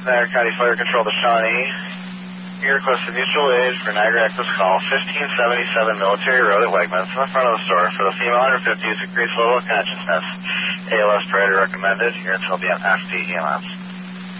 Niagara County Fire Control to Shawnee. You requested mutual aid for Niagara Access Call 1577 Military Road at Wegmans in the front of the store for the female 150's increased level of consciousness. ALS priority recommended. Units will be on FD EMS.